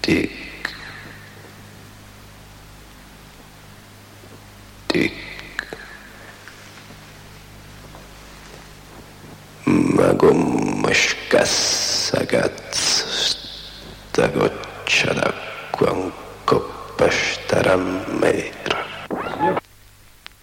Tick, tick. Magomma scassa cazzo, sta goccia d'acqua un coppa starà a me.